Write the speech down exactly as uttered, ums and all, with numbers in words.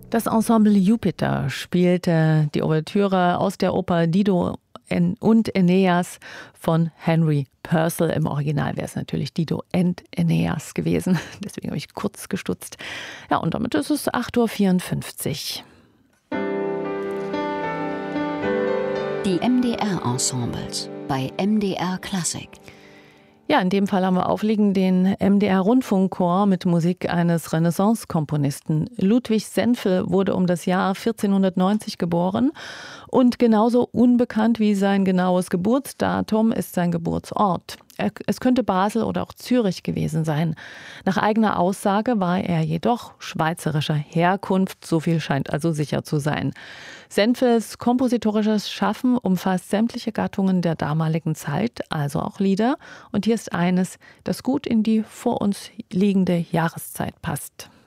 Das Ensemble Jupiter spielte die Ouvertüre aus der Oper Dido und Aeneas von Henry Purcell. Im Original wäre es natürlich Dido and Aeneas gewesen. Deswegen habe ich kurz gestutzt. Ja, und damit ist es acht Uhr vierundfünfzig. Die M D R-Ensembles bei M D R Klassik. Ja, in dem Fall haben wir aufliegen den M D R-Rundfunkchor mit Musik eines Renaissance-Komponisten. Ludwig Senfel wurde um das Jahr vierzehnhundertneunzig geboren und genauso unbekannt wie sein genaues Geburtsdatum ist sein Geburtsort. Es könnte Basel oder auch Zürich gewesen sein. Nach eigener Aussage war er jedoch schweizerischer Herkunft, so viel scheint also sicher zu sein. Senfels kompositorisches Schaffen umfasst sämtliche Gattungen der damaligen Zeit, also auch Lieder. Und hier ist eines, das gut in die vor uns liegende Jahreszeit passt.